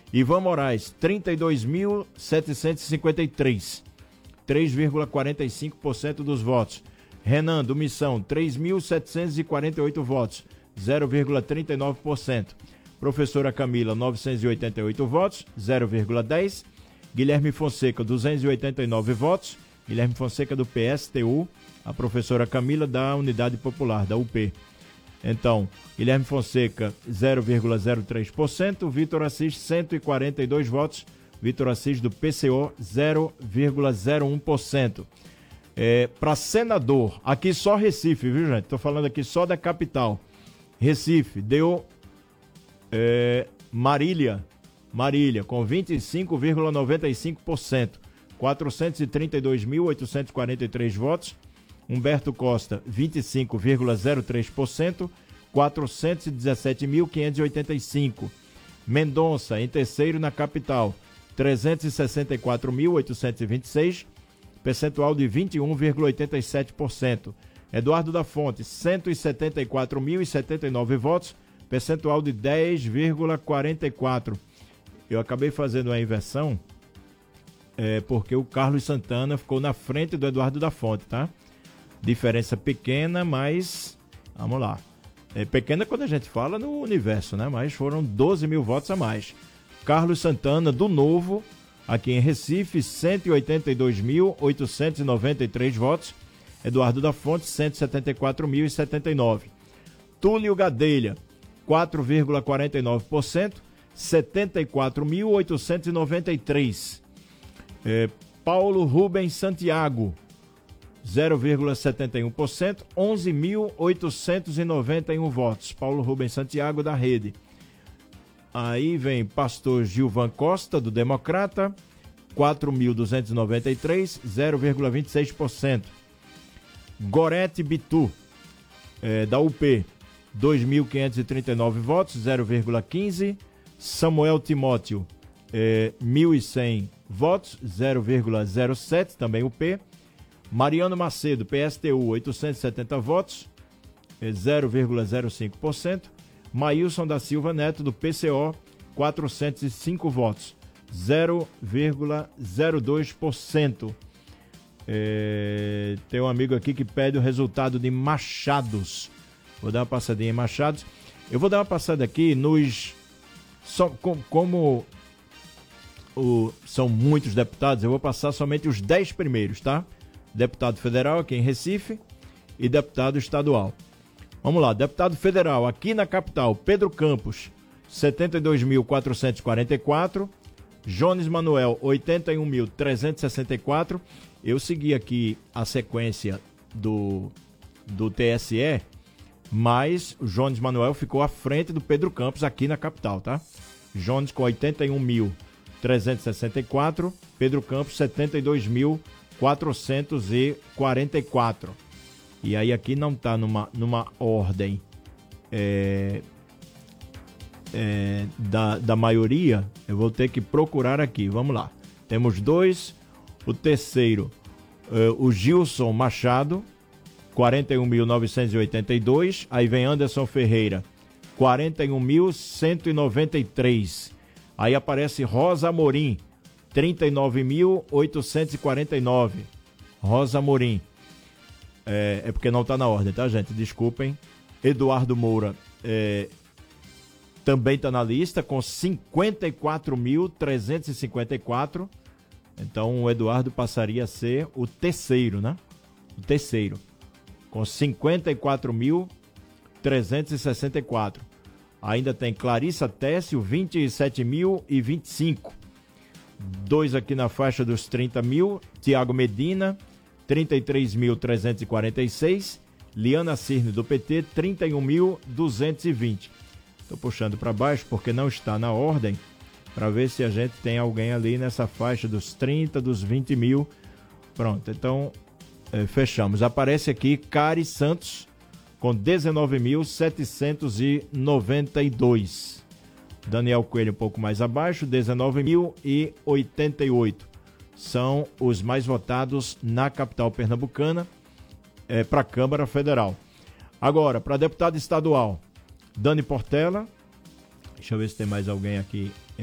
Ivan Moraes, 32.753, 3,45% dos votos. Renan, do Missão, 3.748 votos, 0,39%. Professora Camila, 988 votos, 0,10%. Guilherme Fonseca, 289 votos. Guilherme Fonseca do PSTU. A professora Camila da Unidade Popular, da UP. Então, Guilherme Fonseca, 0,03%. Vitor Assis, 142 votos. Vitor Assis do PCO, 0,01%. Para senador, aqui só Recife, viu, gente? Estou falando aqui só da capital. Recife, deu Marília, com 25,95%. 432.843 votos. Humberto Costa, 25,03%. 417.585. Mendonça, em terceiro na capital, 364.826, percentual de 21,87%. Eduardo da Fonte, 174.079 votos, percentual de 10,44%. Eu acabei fazendo uma inversão, porque o Carlos Santana ficou na frente do Eduardo da Fonte, tá? Diferença pequena, mas vamos lá. Pequena quando a gente fala no universo, né? Mas foram 12 mil votos a mais. Carlos Santana, do Novo, aqui em Recife, 182.893 votos. Eduardo da Fonte, 174.079. Túlio Gadelha, 4,49%, 74.893. Paulo Rubens Santiago, 0,71%, 11.891 votos. Paulo Rubens Santiago, da Rede. Aí vem Pastor Gilvan Costa, do Democrata, 4.293, 0,26%. Gorete Bitu, da UP, 2.539 votos, 0,15%. Samuel Timóteo, 1.100 votos, 0,07%, também UP. Mariano Macedo, PSTU, 870 votos, 0,05%. Maílson da Silva Neto, do PCO, 405 votos, 0,02%. Tem um amigo aqui que pede o resultado de Machados. Vou dar uma passadinha em Machados. Eu vou dar uma passada aqui nos... Como são muitos deputados, eu vou passar somente os 10 primeiros, tá? Deputado federal aqui em Recife e deputado estadual. Vamos lá, deputado federal aqui na capital, Pedro Campos, 72.444. Jones Manuel, 81.364. Eu segui aqui a sequência do TSE, mas o Jones Manuel ficou à frente do Pedro Campos aqui na capital, tá? Jones com 81.364, Pedro Campos 72.444. E aí aqui não está numa ordem da maioria, eu vou ter que procurar aqui. Vamos lá. Temos dois. O terceiro, o Gilson Machado, 41.982. Aí vem Anderson Ferreira, 41.193. Aí aparece Rosa Amorim, 39.849. Rosa Amorim. É porque não está na ordem, tá, gente? Desculpem. Eduardo Moura também está na lista com 54.354. Então o Eduardo passaria a ser o terceiro, né? O terceiro. Com 54.364. Ainda tem Clarissa Técio, 27.025. Dois aqui na faixa dos 30 mil. Tiago Medina, 33.346. Liana Cirne, do PT, 31.220. Estou puxando para baixo porque não está na ordem, para ver se a gente tem alguém ali nessa faixa dos 30, dos 20 mil. Pronto, então fechamos. Aparece aqui Cari Santos, com 19.792. Daniel Coelho um pouco mais abaixo, 19.088. São os mais votados na capital pernambucana para a Câmara Federal. Agora, para deputado estadual, Dani Portela. Deixa eu ver se tem mais alguém aqui